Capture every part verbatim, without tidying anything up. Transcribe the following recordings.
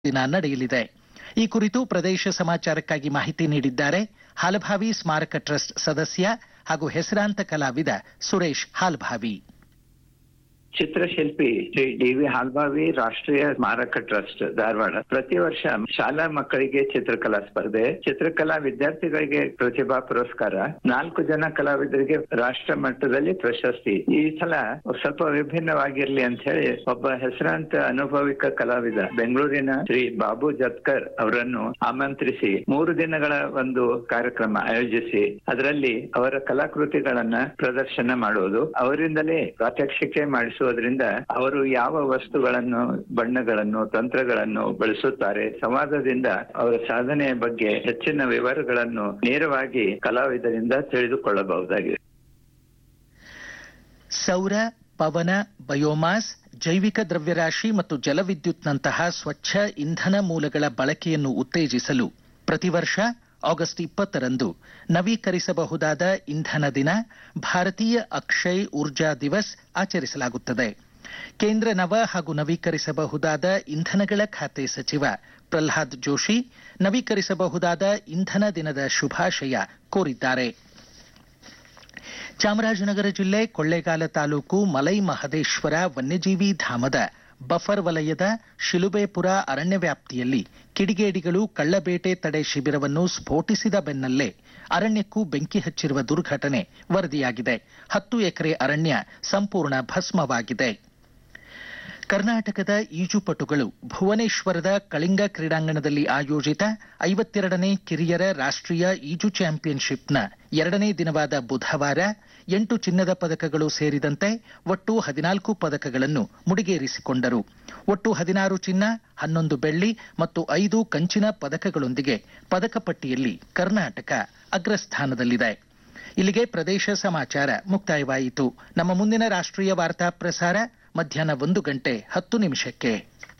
ದಿನ ನಡೆಯಲಿದೆ. ಈ ಕುರಿತು ಪ್ರದೇಶ ಸಮಾಚಾರಕ್ಕಾಗಿ ಮಾಹಿತಿ ನೀಡಿದ್ದಾರೆ ಹಾಲಭಾವಿ ಸ್ಮಾರಕ ಟ್ರಸ್ಟ್ ಸದಸ್ಯ ಹಾಗೂ ಹೆಸರಾಂತ ಕಲಾವಿದ ಸುರೇಶ್ ಹಾಲಭಾವಿ. ಚಿತ್ರಶಿಲ್ಪಿ ಶ್ರೀ ಡಿ ವಿ ಹಾಲಭಾವಿ ರಾಷ್ಟ್ರೀಯ ಸ್ಮಾರಕ ಟ್ರಸ್ಟ್ ಧಾರವಾಡ ಪ್ರತಿ ವರ್ಷ ಶಾಲಾ ಮಕ್ಕಳಿಗೆ ಚಿತ್ರಕಲಾ ಸ್ಪರ್ಧೆ, ಚಿತ್ರಕಲಾ ವಿದ್ಯಾರ್ಥಿಗಳಿಗೆ ಪ್ರತಿಭಾ ಪುರಸ್ಕಾರ, ನಾಲ್ಕು ಜನ ಕಲಾವಿದರಿಗೆ ರಾಷ್ಟ್ರ ಮಟ್ಟದಲ್ಲಿ ಪ್ರಶಸ್ತಿ. ಈ ಸಲ ಸ್ವಲ್ಪ ವಿಭಿನ್ನವಾಗಿರ್ಲಿ ಅಂತ ಹೇಳಿ ಒಬ್ಬ ಹೆಸರಾಂತ ಅನುಭವಿಕ ಕಲಾವಿದ ಬೆಂಗಳೂರಿನ ಶ್ರೀ ಬಾಬು ಜತ್ಕರ್ ಅವರನ್ನು ಆಮಂತ್ರಿಸಿ ಮೂರು ದಿನಗಳ ಒಂದು ಕಾರ್ಯಕ್ರಮ ಆಯೋಜಿಸಿ ಅದರಲ್ಲಿ ಅವರ ಕಲಾಕೃತಿಗಳನ್ನ ಪ್ರದರ್ಶನ ಮಾಡುವುದು, ಅವರಿಂದಲೇ ಪ್ರಾತ್ಯಕ್ಷಿಕೆ ಮಾಡಿಸುವುದರಿಂದ ಅವರು ಯಾವ ವಸ್ತುಗಳನ್ನು, ಬಣ್ಣಗಳನ್ನು, ತಂತ್ರಗಳನ್ನು ಬಳಸುತ್ತಾರೆ, ಸಂವಾದದಿಂದ ಅವರ ಸಾಧನೆಯ ಬಗ್ಗೆ ಹೆಚ್ಚಿನ ವಿವರಗಳನ್ನು ನೇರವಾಗಿ ಕಲಾವಿದರಿಂದ ತಿಳಿದುಕೊಳ್ಳಬಹುದಾಗಿದೆ. ಸೌರ, ಪವನ, ಬಯೋಮಾಸ್, ಜೈವಿಕ ದ್ರವ್ಯರಾಶಿ ಮತ್ತು ಜಲವಿದ್ಯುತ್ನಂತಹ ಸ್ವಚ್ಛ ಇಂಧನ ಮೂಲಗಳ ಬಳಕೆಯನ್ನು ಉತ್ತೇಜಿಸಲು ಪ್ರತಿ ವರ್ಷ ಆಗಸ್ಟ್ ಇಪ್ಪತ್ತರಂದು ನವೀಕರಿಸಬಹುದಾದ ಇಂಧನ ದಿನ, ಭಾರತೀಯ ಅಕ್ಷಯ್ ಊರ್ಜಾ ದಿವಸ್ ಆಚರಿಸಲಾಗುತ್ತದೆ. ಕೇಂದ್ರ ನವ ಹಾಗೂ ನವೀಕರಿಸಬಹುದಾದ ಇಂಧನಗಳ ಖಾತೆ ಸಚಿವ ಪ್ರಹ್ಲಾದ್ ಜೋಶಿ ನವೀಕರಿಸಬಹುದಾದ ಇಂಧನ ದಿನದ ಶುಭಾಶಯ ಕೋರಿದ್ದಾರೆ. ಚಾಮರಾಜನಗರ ಜಿಲ್ಲೆ ಕೊಳ್ಳೇಗಾಲ ತಾಲೂಕು ಮಲೈ ಮಹದೇಶ್ವರ ವನ್ಯಜೀವಿ ಧಾಮದ ಬಫರ್ ವಲಯದ ಶಿಲುಬೇಪುರ ಅರಣ್ಯ ವ್ಯಾಪ್ತಿಯಲ್ಲಿ ಕಿಡಿಗೇಡಿಗಳು ಕಳ್ಳಬೇಟೆ ತಡೆ ಶಿಬಿರವನ್ನು ಸ್ಫೋಟಿಸಿದ ಬೆನ್ನಲ್ಲೇ ಅರಣ್ಯಕ್ಕೂ ಬೆಂಕಿ ಹಚ್ಚಿರುವ ದುರ್ಘಟನೆ ವರದಿಯಾಗಿದೆ. ಹತ್ತು ಎಕರೆ ಅರಣ್ಯ ಸಂಪೂರ್ಣ ಭಸ್ಮವಾಗಿದೆ. ಕರ್ನಾಟಕದ ಈಜುಪಟುಗಳು ಭುವನೇಶ್ವರದ ಕಳಿಂಗ ಕ್ರೀಡಾಂಗಣದಲ್ಲಿ ಆಯೋಜಿತ ಐವತ್ತೆರಡನೇ ಕಿರಿಯರ ರಾಷ್ಟ್ರೀಯ ಈಜು ಚಾಂಪಿಯನ್ಶಿಪ್ನ ಎರಡನೇ ದಿನವಾದ ಬುಧವಾರ ಎಂಟು ಚಿನ್ನದ ಪದಕಗಳು ಸೇರಿದಂತೆ ಒಟ್ಟು ಹದಿನಾಲ್ಕು ಪದಕಗಳನ್ನು ಮುಡಿಗೇರಿಸಿಕೊಂಡರು. ಒಟ್ಟು ಹದಿನಾರು ಚಿನ್ನ, ಹನ್ನೊಂದು ಬೆಳ್ಳಿ ಮತ್ತು ಐದು ಕಂಚಿನ ಪದಕಗಳೊಂದಿಗೆ ಪದಕ ಪಟ್ಟಿಯಲ್ಲಿ ಕರ್ನಾಟಕ ಅಗ್ರಸ್ಥಾನದಲ್ಲಿದೆ. ಇಲ್ಲಿಗೆ ಪ್ರದೇಶ ಸಮಾಚಾರ ಮುಕ್ತಾಯವಾಯಿತು. ನಮ್ಮ ಮುಂದಿನ ರಾಷ್ಟ್ರೀಯ ವಾರ್ತಾ ಪ್ರಸಾರ ಮಧ್ಯಾಹ್ನ ಒಂದು ಗಂಟೆ ಹತ್ತು ನಿಮಿಷಕ್ಕೆ.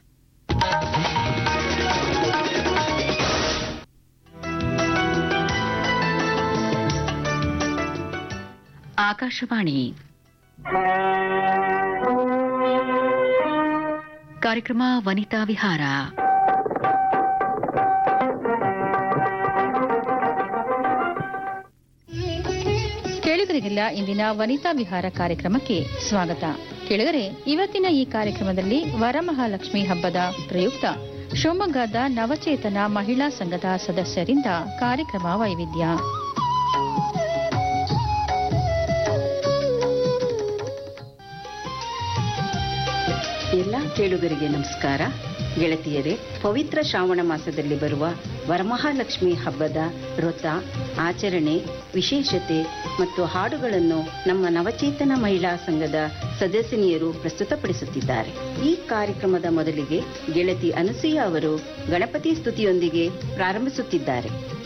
ಆಕಾಶವಾಣಿ ಕಾರ್ಯಕ್ರಮ ವನಿತಾ ವಿಹಾರ. ಕೇಳುಗರಿಗೆಲ್ಲ ಇಂದಿನ ವನಿತಾ ವಿಹಾರ ಕಾರ್ಯಕ್ರಮಕ್ಕೆ ಸ್ವಾಗತ. ಕೇಳುಗರೆ, ಇವತ್ತಿನ ಈ ಕಾರ್ಯಕ್ರಮದಲ್ಲಿ ವರಮಹಾಲಕ್ಷ್ಮಿ ಹಬ್ಬದ ಪ್ರಯುಕ್ತ ಶಿವಮೊಗ್ಗದ ನವಚೇತನ ಮಹಿಳಾ ಸಂಘದ ಸದಸ್ಯರಿಂದ ಕಾರ್ಯಕ್ರಮ ವೈವಿಧ್ಯ. ಎಲ್ಲ ಕೇಳುಗರಿಗೆ ನಮಸ್ಕಾರ. ಗೆಳತಿಯರೇ, ಪವಿತ್ರ ಶ್ರಾವಣ ಮಾಸದಲ್ಲಿ ಬರುವ ವರಮಹಾಲಕ್ಷ್ಮಿ ಹಬ್ಬದ ವ್ರತ, ಆಚರಣೆ, ವಿಶೇಷತೆ ಮತ್ತು ಹಾಡುಗಳನ್ನು ನಮ್ಮ ನವಚೇತನ ಮಹಿಳಾ ಸಂಘದ ಸದಸ್ಯನಿಯರು ಪ್ರಸ್ತುತಪಡಿಸುತ್ತಿದ್ದಾರೆ. ಈ ಕಾರ್ಯಕ್ರಮದ ಮೊದಲಿಗೆ ಗೆಳತಿ ಅನಸೂಯ ಅವರು ಗಣಪತಿ ಸ್ತುತಿಯೊಂದಿಗೆ ಪ್ರಾರಂಭಿಸುತ್ತಿದ್ದಾರೆ.